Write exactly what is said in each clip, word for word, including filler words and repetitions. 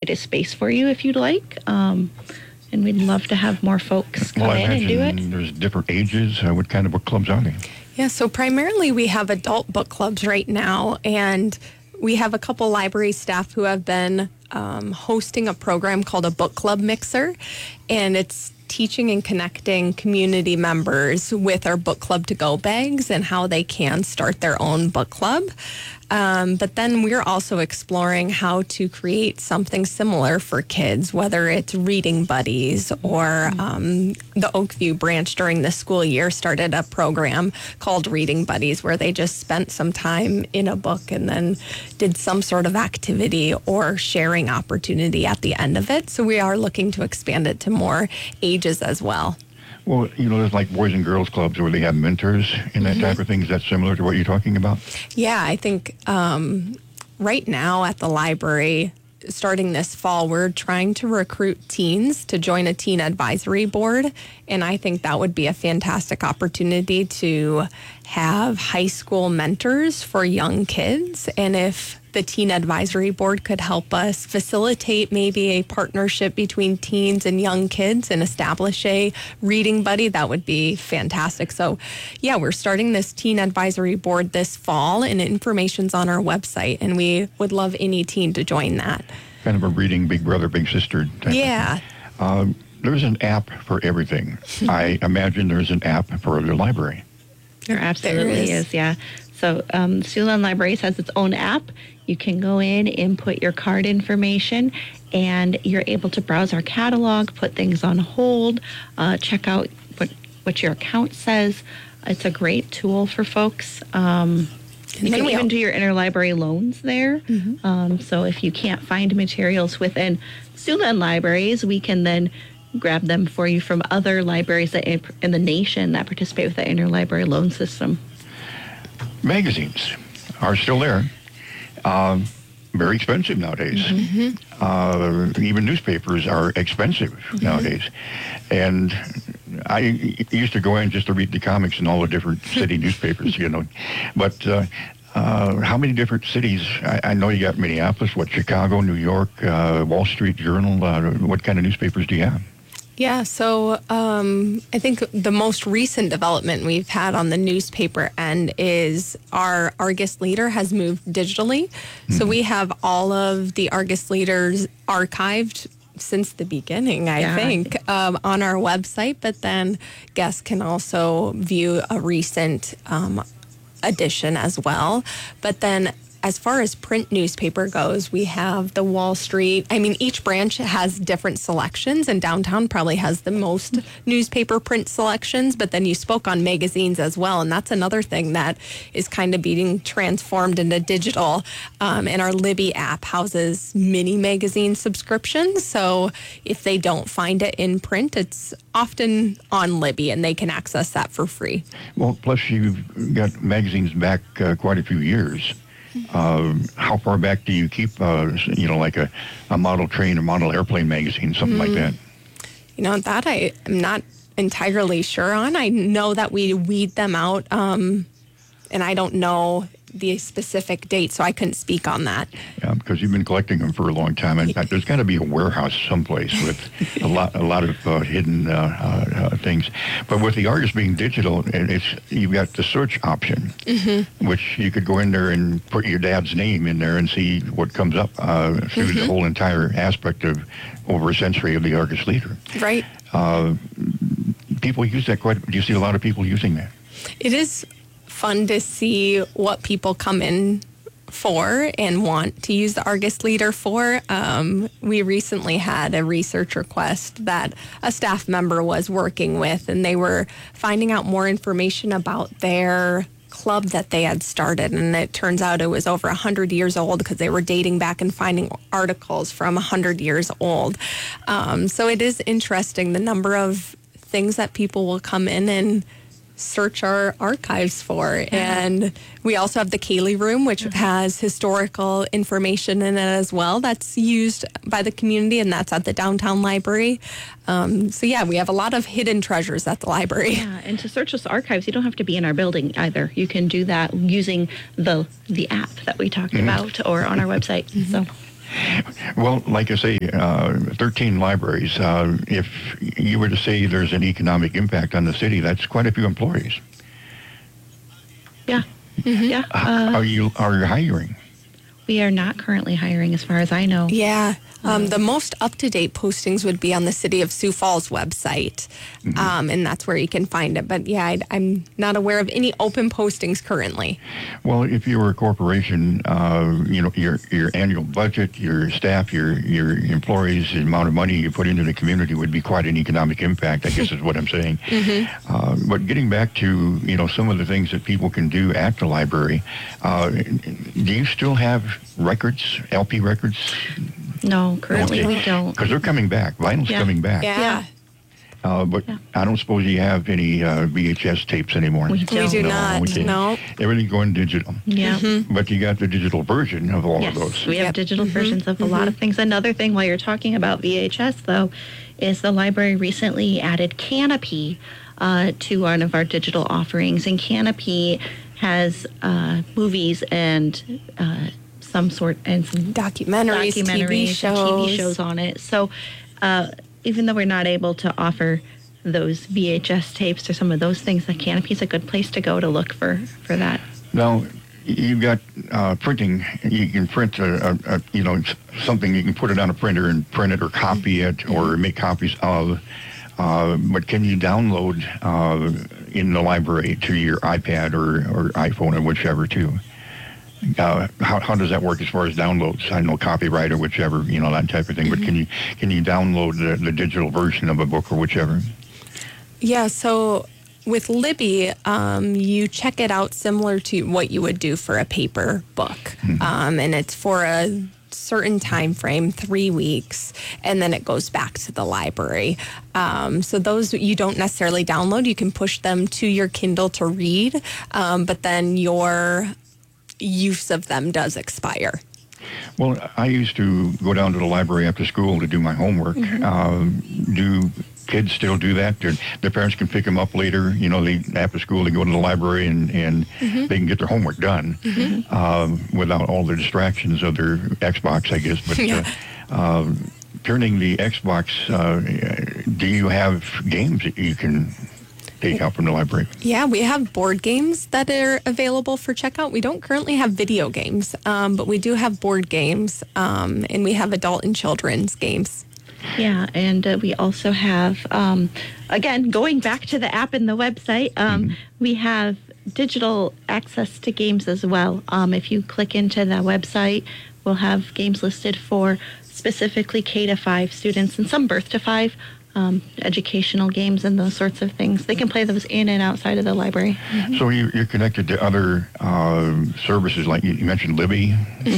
dedicated space for you if you'd like. Um, and we'd love to have more folks come well, I in and do it. There's different ages. Uh, what kind of book clubs are they? Yeah, so primarily we have adult book clubs right now, and we have a couple library staff who have been um, hosting a program called a book club mixer, and it's teaching and connecting community members with our book club to go bags and how they can start their own book club. Um, but then we're also exploring how to create something similar for kids, whether it's reading buddies or um, the Oakview branch during the school year started a program called Reading Buddies, where they just spent some time in a book and then did some sort of activity or sharing opportunity at the end of it. So we are looking to expand it to more ages as well. Well, you know, there's like boys and girls clubs where they have mentors and that mm-hmm. type of thing. Is that similar to what you're talking about? Yeah, I think um, right now at the library, starting this fall, we're trying to recruit teens to join a teen advisory board. And I think that would be a fantastic opportunity to have high school mentors for young kids. And if the teen advisory board could help us facilitate maybe a partnership between teens and young kids and establish a reading buddy, that would be fantastic. So yeah, we're starting this teen advisory board this fall, and information's on our website, and we would love any teen to join that. Kind of a reading big brother, big sister type yeah. of thing. Um, there's an app for everything. I imagine there's an app for the library. There absolutely There is. is, yeah. So um, Siouxland Libraries has its own app. You can go in, input your card information, and you're able to browse our catalog, put things on hold, uh, check out what, what your account says. It's a great tool for folks. Um, you can even do your interlibrary loans there. Mm-hmm. Um, so if you can't find materials within Siouxland Libraries, we can then grab them for you from other libraries that in, in the nation that participate with the interlibrary loan system. Magazines are still there. Um, very expensive nowadays. Mm-hmm. Uh, even newspapers are expensive mm-hmm. nowadays. And I used to go in just to read the comics in all the different city newspapers, you know. But uh, uh, how many different cities? I, I know you got Minneapolis, what, Chicago, New York, uh, Wall Street Journal. Uh, what kind of newspapers do you have? Yeah, so um, I think the most recent development we've had on the newspaper end is our Argus Leader has moved digitally. Mm-hmm. So we have all of the Argus Leaders archived since the beginning, I yeah. think, um, on our website. But then guests can also view a recent um, edition as well. But then as far as print newspaper goes, we have the Wall Street. I mean, each branch has different selections, and downtown probably has the most newspaper print selections, but then you spoke on magazines as well, and that's another thing that is kind of being transformed into digital. Um, and our Libby app houses mini magazine subscriptions, so if they don't find it in print, it's often on Libby, and they can access that for free. Well, plus you've got magazines back uh, quite a few years. Uh, how far back do you keep, uh, you know, like a, a model train or model airplane magazine, something mm. like that? You know, that I am not entirely sure on. I know that we weed them out, um, and I don't know the specific date, so I couldn't speak on that. Yeah, because you've been collecting them for a long time. In fact, there's got to be a warehouse someplace with a lot, a lot of uh, hidden uh, uh, things. But with the Argus being digital, it's you've got the search option, mm-hmm. which you could go in there and put your dad's name in there and see what comes up uh, through mm-hmm. the whole entire aspect of over a century of the Argus Leader. Right. Uh, people use that quite. Do you see a lot of people using that? It is fun to see what people come in for and want to use the Argus Leader for. Um, we recently had a research request that a staff member was working with, and they were finding out more information about their club that they had started, and it turns out it was over one hundred years old because they were dating back and finding articles from one hundred years old. Um, so it is interesting the number of things that people will come in and search our archives for. Yeah. And we also have the Cayley Room, which mm-hmm. has historical information in it as well that's used by the community, and that's at the downtown library. Um, so yeah, we have a lot of hidden treasures at the library. Yeah, and to search those archives, you don't have to be in our building either. You can do that using the the app that we talked mm-hmm. about or on our website. Mm-hmm. So Well, like I say, uh, thirteen libraries. Uh, if you were to say there's an economic impact on the city, that's quite a few employees. Yeah. Yeah. Uh, Uh, are you are you hiring? we are not currently hiring, as far as I know. Yeah. Um, the most up-to-date postings would be on the City of Sioux Falls website, um, and that's where you can find it. But yeah, I, I'm not aware of any open postings currently. Well, if you were a corporation, uh, you know your your annual budget, your staff, your your employees, the amount of money you put into the community would be quite an economic impact. I guess is what I'm saying. Mm-hmm. Uh, but getting back to you know some of the things that people can do at the library, uh, do you still have records, L P records? No, currently we don't. Because they're coming back. Vinyl's Yeah. coming back. Yeah. Yeah. Uh, but Yeah. I don't suppose you have any uh, V H S tapes anymore. We We don't. do No, not. we don't. No. Everything's going digital. Yeah. But you got the digital version of all Yes, of those. we have Yep. digital versions of a lot of things. Another thing while you're talking about V H S, though, is the library recently added Canopy uh, to one of our digital offerings. And Canopy has uh, movies and uh, some sort, and some Documentaries, T V documentaries, and shows. T V shows on it. So uh, even though we're not able to offer those V H S tapes or some of those things, the Canopy is a good place to go to look for, for that. Now, you've got uh, printing. You can print, a, a, a, you know, something. You can put it on a printer and print it or copy it or make copies of. Uh, but can you download uh, in the library to your iPad or, or iPhone or whichever, too? Uh, how, how does that work as far as downloads? I know copyright or whichever, you know, that type of thing. But can you can you download the, the digital version of a book or whichever? Yeah, so with Libby, um, you check it out similar to what you would do for a paper book. Um, and it's for a certain time frame, three weeks, and then it goes back to the library. Um, so those you don't necessarily download. You can push them to your Kindle to read, um, but then your use of them does expire. Well, I used to go down to the library after school to do my homework. Um, do kids still do that? Their, their parents can pick them up later. You know, they after school they go to the library and, and they can get their homework done um, without all the distractions of their Xbox, I guess. But Yeah. uh, um, turning the Xbox, uh, do you have games that you can take out from the library? Yeah, we have board games that are available for checkout. We don't currently have video games, um, but we do have board games, um, and we have adult and children's games. Yeah, and uh, we also have, um, again, going back to the app and the website, um, we have digital access to games as well. Um, if you click into the website, we'll have games listed for specifically K to five students and some birth to five, um, educational games and those sorts of things. They can play those in and outside of the library. So you, you're connected to other uh, services, like you, you mentioned Libby.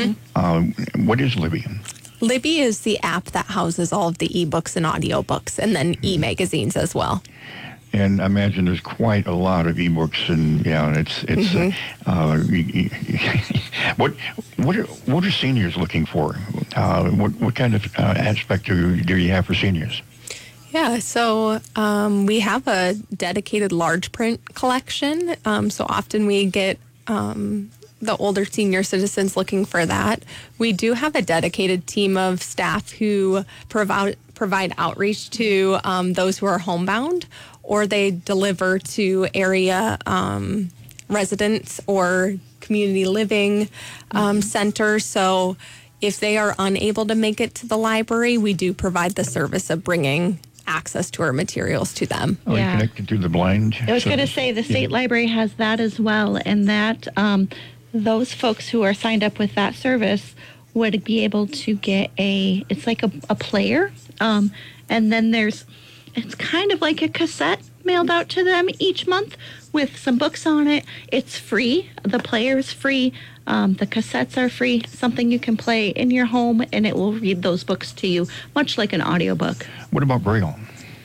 Um, what is Libby? Libby is the app that houses all of the ebooks and audiobooks, and then e-magazines as well. And I imagine there's quite a lot of ebooks, and yeah, it's it's. Uh, uh, you, you, what what are what are seniors looking for? Uh, what what kind of uh, aspect do do you have for seniors? Yeah, so um, we have a dedicated large print collection. Um, so often we get um, the older senior citizens looking for that. We do have a dedicated team of staff who provide provide outreach to um, those who are homebound, or they deliver to area um, residents or community living um, centers. So if they are unable to make it to the library, we do provide the service of bringing access to our materials to them. Are Yeah. you connected to the blind? I was So- going to say the state Yeah. library has that as well, and that um, those folks who are signed up with that service would be able to get a, it's like a, a player, um, and then there's, it's kind of like a cassette mailed out to them each month with some books on it. It's free. The player is free. Um, the cassettes are free, something you can play in your home, and it will read those books to you, much like an audiobook. What about Braille?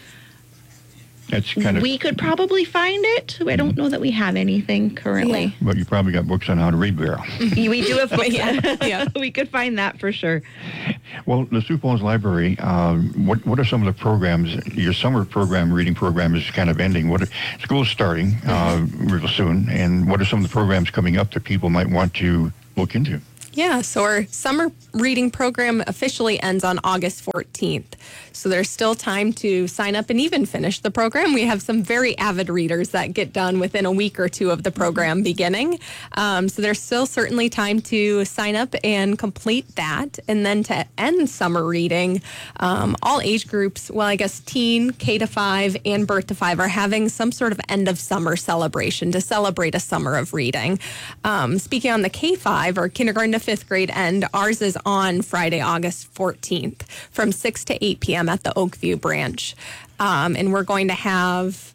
That's kind of. We could probably find it. I don't know that we have anything currently. But you probably got books on how to read Braille. We do have books. Yeah, yeah. We could find that for sure. Well, the Sioux Falls Library, um, what what are some of the programs? Your summer program, reading program, is kind of ending. What are, school's starting uh, real soon, and what are some of the programs coming up that people might want to look into? Yeah, so our summer reading program officially ends on August fourteenth. So there's still time to sign up and even finish the program. We have some very avid readers that get done within a week or two of the program beginning. Um, so there's still certainly time to sign up and complete that. And then to end summer reading, um, all age groups, well, I guess teen, K to five, and birth to five are having some sort of end of summer celebration to celebrate a summer of reading. Um, speaking on the K five or kindergarten to fifth grade end, ours is on Friday, August fourteenth from six to eight p.m. at the Oakview branch. Um, and we're going to have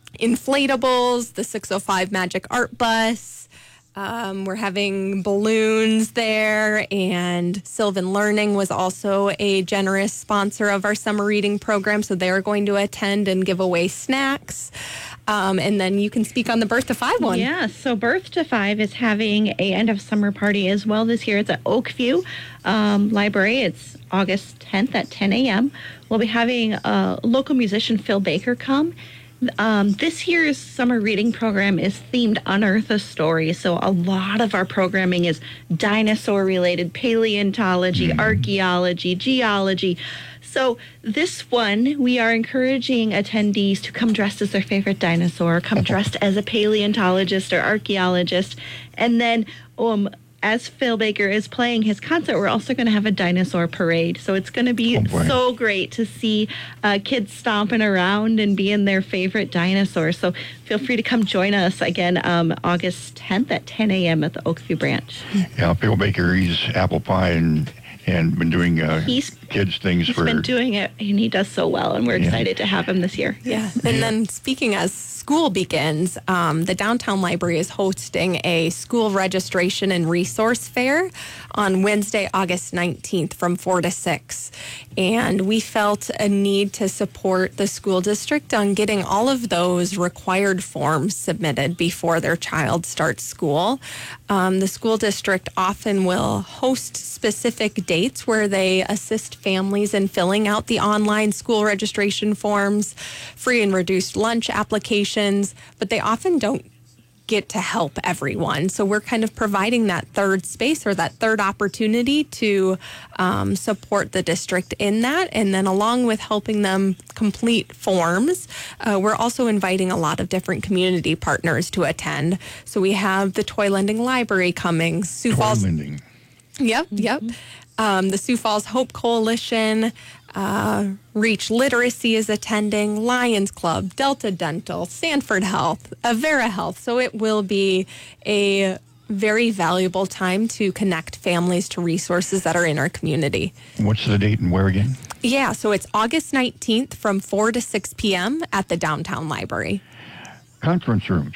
inflatables, the six oh five Magic Art Bus. Um, we're having balloons there, and Sylvan Learning was also a generous sponsor of our summer reading program, so they're going to attend and give away snacks. Um, and then you can speak on the Birth to Five one. Yeah, so Birth to Five is having a end of summer party as well this year. It's at Oakview um, Library. It's August tenth at ten a.m. We'll be having uh, local musician Phil Baker come. Um, this year's summer reading program is themed Unearth a Story. So a lot of our programming is dinosaur-related, paleontology, archaeology, geology. So this one, we are encouraging attendees to come dressed as their favorite dinosaur, come dressed as a paleontologist or archaeologist, and then um, as Phil Baker is playing his concert, we're also going to have a dinosaur parade. So it's going to be Oh, so great to see uh, kids stomping around and being their favorite dinosaur. So feel free to come join us again um, August tenth at ten a.m. at the Oakview branch. Yeah, Phil Baker, he's apple pie and and been doing uh, He's- kids things He's for. been doing it, and he does so well, and we're Yeah. excited to have him this year. Yeah. And then speaking as school begins, um, the Downtown Library is hosting a school registration and resource fair on Wednesday, August nineteenth from four to six. And we felt a need to support the school district on getting all of those required forms submitted before their child starts school. Um, the school district often will host specific dates where they assist families in filling out the online school registration forms, free and reduced lunch applications, but they often don't get to help everyone. So we're kind of providing that third space or that third opportunity to um, support the district in that. And then along with helping them complete forms, uh, we're also inviting a lot of different community partners to attend. So we have the Toy Lending Library coming, Sioux Toy Falls. lending. Yep, yep. Um, the Sioux Falls Hope Coalition, uh, Reach Literacy is attending, Lions Club, Delta Dental, Sanford Health, Avera Health. So it will be a very valuable time to connect families to resources that are in our community. What's the date and where again? Yeah, so it's August nineteenth from four to six p.m. at the Downtown Library. Conference rooms.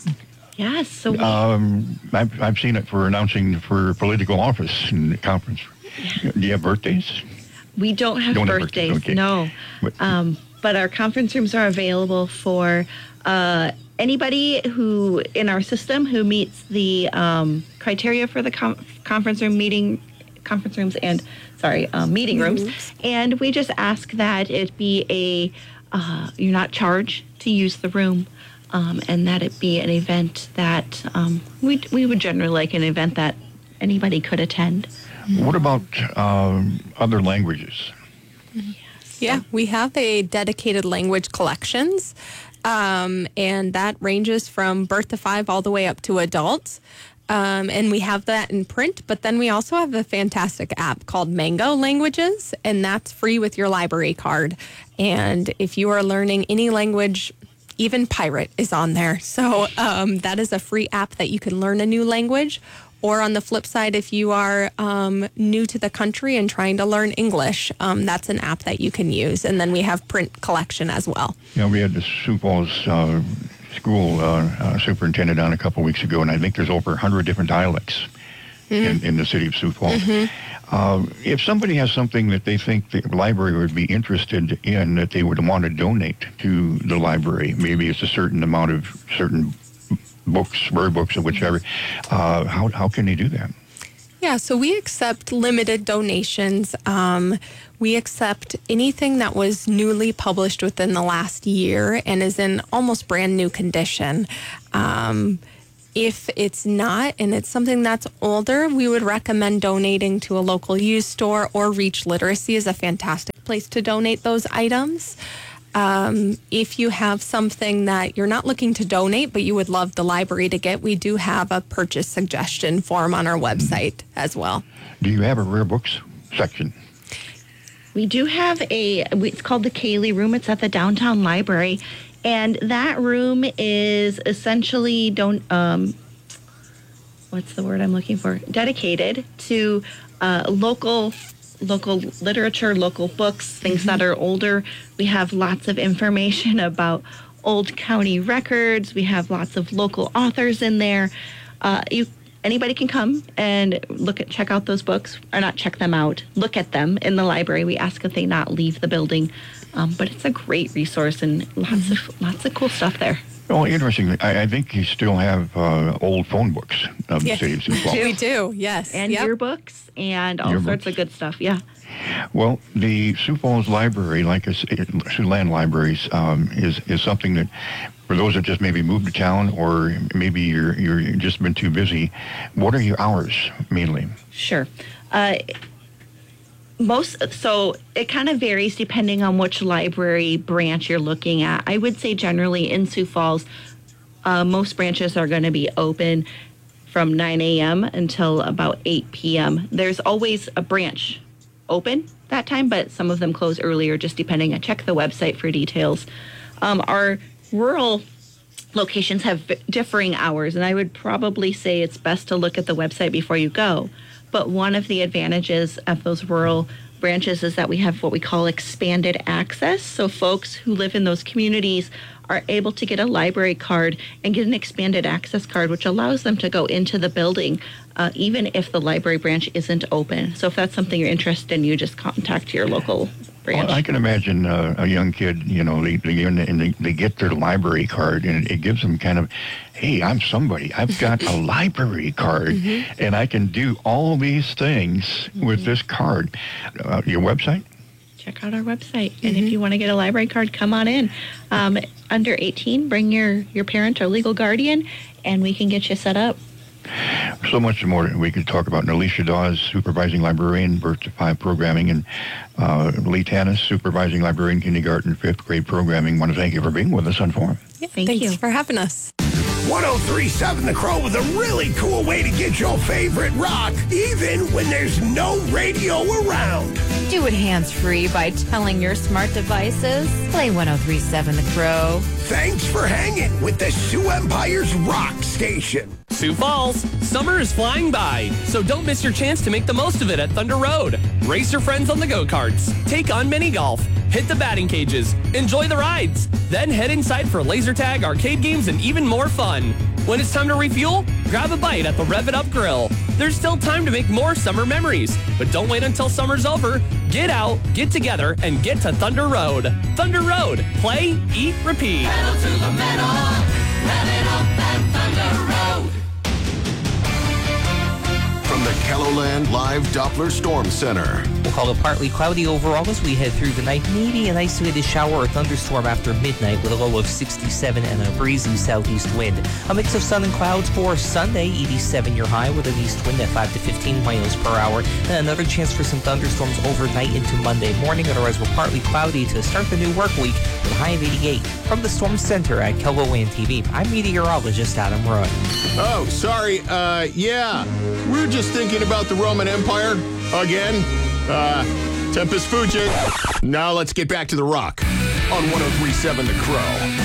Yes, so we, Um, I've, I've seen it for announcing for political office in the conference. Do you have birthdays? we don't have Don't have birthdays, birthdays, okay. no. But- Um, but our conference rooms are available for uh, anybody who in our system who meets the um, criteria for the com- conference room meeting, conference rooms and sorry, um, meeting rooms. And we just ask that it be a uh, you're not charged to use the room. Um, and that it be an event that um, we we would generally like an event that anybody could attend. What about um, other languages? Yeah, we have a dedicated language collections, um, and that ranges from birth to five all the way up to adults. Um, and we have that in print, but then we also have a fantastic app called Mango Languages, and that's free with your library card. And if you are learning any language, even pirate is on there. So um, that is a free app that you can learn a new language. Or on the flip side, if you are um, new to the country and trying to learn English, um, that's an app that you can use. And then we have print collection as well. You know, we had the Sioux Falls uh, school uh, uh, superintendent on a couple weeks ago, and I think there's over one hundred different dialects in, in the city of Sioux Falls. Uh, if somebody has something that they think the library would be interested in that they would want to donate to the library, maybe it's a certain amount of certain books, rare books, or whichever, uh, how, how can they do that? Yeah, so we accept limited donations. Um, we accept anything that was newly published within the last year and is in almost brand new condition. Um, If it's not, and it's something that's older, we would recommend donating to a local used store, or Reach Literacy is a fantastic place to donate those items. Um, if you have something that you're not looking to donate, but you would love the library to get, we do have a purchase suggestion form on our website as well. Do you have a rare books section? We do have a, it's called the Kaylee Room. It's at the downtown library. And that room is essentially, don't, um, what's the word I'm looking for? Dedicated to uh, local local literature, local books, things mm-hmm. that are older. We have lots of information about old county records. We have lots of local authors in there. Uh, you Anybody can come and look at, check out those books, or not check them out, look at them in the library. We ask that they not leave the building, um, but it's a great resource and lots mm-hmm. of lots of cool stuff there. Oh, interesting. I, I think you still have uh, old phone books of yes. the city of Sioux Falls. We do, yes. And yep. yearbooks and all yearbooks. sorts of good stuff, yeah. Well, the Sioux Falls Library, like a, Siouxland Libraries, um, is is something that, for those that just maybe moved to town, or maybe you're you're just been too busy, what are your hours mainly? Sure. Uh, most so it kind of varies depending on which library branch you're looking at. I would say generally in Sioux Falls, uh, most branches are going to be open from nine a.m. until about eight p.m. There's always a branch open that time, but some of them close earlier, just depending. I check the website for details. Um, our rural locations have differing hours, and I would probably say it's best to look at the website before you go. But one of the advantages of those rural branches is that we have what we call expanded access. So folks who live in those communities are able to get a library card and get an expanded access card, which allows them to go into the building, uh, even if the library branch isn't open. So if that's something you're interested in, you just contact your local branch. Well, I can imagine uh, a young kid, you know, they, they, and they, they get their library card, and it gives them kind of, hey, I'm somebody. I've got a library card, mm-hmm. and I can do all these things mm-hmm. with this card. Uh, your website? Check out our website. And mm-hmm. if you want to get a library card, come on in. Um, under eighteen, bring your, your parent or legal guardian, and we can get you set up. So much more we could talk about. Alicia Dawes, supervising librarian, birth to five programming, and uh, Lee Tanis, supervising librarian, kindergarten, fifth grade programming. Want to thank you for being with us on Forum. Yeah, Thank thanks you for having us. one oh three point seven The Crow with a really cool way to get your favorite rock, even when there's no radio around. Do it hands-free by telling your smart devices, play one oh three point seven The Crow. Thanks for hanging with the Sioux Empire's rock station. Sioux Falls, summer is flying by, so don't miss your chance to make the most of it at Thunder Road. Race your friends on the go-karts, take on mini golf, hit the batting cages, enjoy the rides, then head inside for laser tag, arcade games, and even more fun. When it's time to refuel, grab a bite at the Rev It Up Grill. There's still time to make more summer memories, but don't wait until summer's over. Get out, get together, and get to Thunder Road. Thunder Road, play, eat, repeat. Pedal to the metal, rev it up at Thunder Road. From the KELOLAND Live Doppler Storm Center. We'll call it partly cloudy overall as we head through the night. Maybe an isolated shower or thunderstorm after midnight with a low of sixty-seven and a breezy southeast wind. A mix of sun and clouds for Sunday, eighty-seven your high with an east wind at five to fifteen miles per hour. And another chance for some thunderstorms overnight into Monday morning. Otherwise, we're partly cloudy to start the new work week with a high of eighty-eight. From the Storm Center at KELOLAND T V, I'm meteorologist Adam Roy. Oh, sorry. Uh, yeah. We're just thinking about the Roman Empire again. Uh, Tempest Fugit. Now let's get back to the rock on one oh three point seven The Crow.